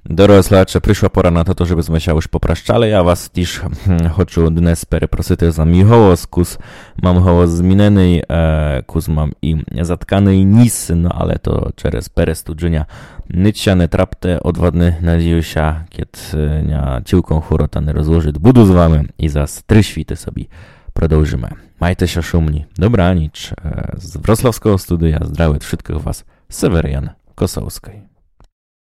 Doroslacze, prišla pora na to, že by sme sa už popraščali. Ja vás tiež хочу dnes перепросити за мій голос. Кус мам голос змінений, кус мам і затканий ніс, ну але то через перестудження. Нічого не трапте, одвадне, надіюся, кіт цілком хорота не розложить. Буду з вами і за 3 świty собі продовжимо. Майтеся шумні. Добраніч. З Wrocławskiego studia zdrawia wszystkich was Sewerian Kosowskiej.